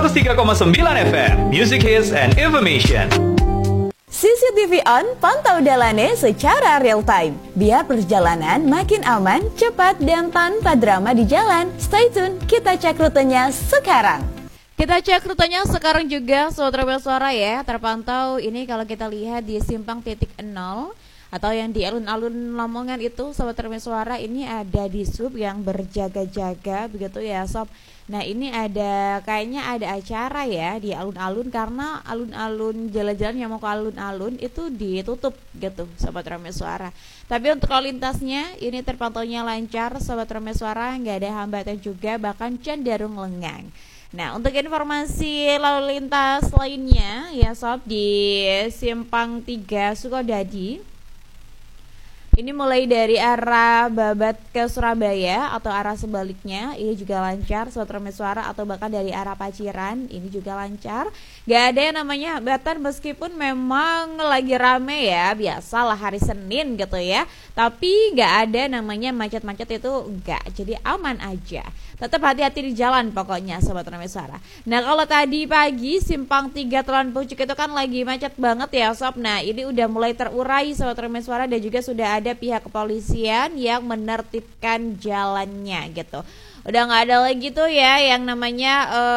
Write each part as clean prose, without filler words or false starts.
103,9 FM, Music Hits and Information. CCTV On, pantau Dalane secara real time. Biar perjalanan makin aman, cepat, dan tanpa drama di jalan. Stay tune, kita cek rutenya sekarang. Kita cek rutenya sekarang juga, Sobat Rebel Suara ya. Terpantau ini kalau kita lihat di simpang titik 0 atau yang di alun-alun Lamongan itu, Sobat Rebel Suara, ini ada di sub yang berjaga-jaga begitu ya Sob. Nah ini kayaknya ada acara ya di alun-alun, karena alun-alun jalan-jalan yang mau ke alun-alun itu ditutup gitu Sobat Rebel Suara. Tapi untuk lalu lintasnya ini terpantaunya lancar Sobat Rebel Suara, nggak ada hambatan juga, bahkan cenderung lengang. Nah untuk informasi lalu lintas lainnya ya Sob, di simpang 3 Sukodadi ini mulai dari arah Babat ke Surabaya atau arah sebaliknya ini juga lancar Sobat Rebel Suara, atau bahkan dari arah Paciran ini juga lancar. Gak ada yang namanya hambatan meskipun memang lagi rame ya, biasalah hari Senin gitu ya. Tapi gak ada namanya macet-macet itu, enggak, jadi aman aja. Tetap hati-hati di jalan pokoknya Sobat Rebel Suara. Nah kalau tadi pagi simpang 3 Telan Pucuk itu kan lagi macet banget ya Sob. Nah ini udah mulai terurai Sobat Rebel Suara, dan juga sudah ada pihak kepolisian yang menertibkan jalannya gitu. Udah nggak ada lagi tuh ya yang namanya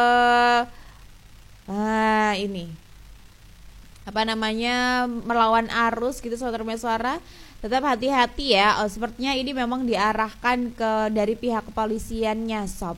ini apa namanya melawan arus gitu Sobat Rebel Suara. Tetap hati-hati ya. Sepertinya ini memang diarahkan dari pihak kepolisiannya Sob.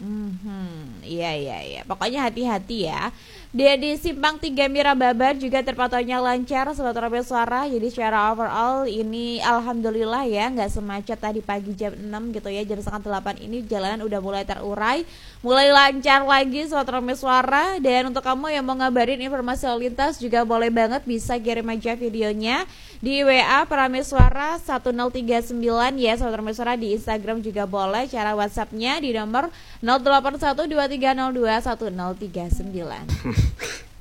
Iya. Pokoknya hati-hati ya. Dia di simpang 3 Mirababar juga terpantaunya lancar Sobat Rebel Suara. Jadi secara overall ini alhamdulillah ya, nggak semacet tadi pagi jam 6 gitu ya. Jam setengah 8 ini jalanan udah mulai terurai, mulai lancar lagi Sobat Rebel Suara. Dan untuk kamu yang mau ngabarin informasi lalu lintas juga boleh banget, bisa kirim aja videonya di WA Prames Suara 1039 ya Sobat Rebel Suara. Di Instagram juga boleh, cara WhatsAppnya di nomor 081230210039.